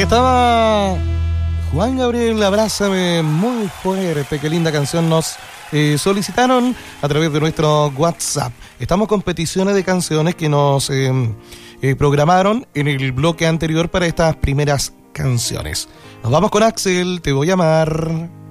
Estaba Juan Gabriel, Abrázame muy fuerte, qué linda canción nos solicitaron a través de nuestro WhatsApp. Estamos con peticiones de canciones que nos programaron en el bloque anterior para estas primeras canciones. Nos vamos con Axel, Te voy a amar.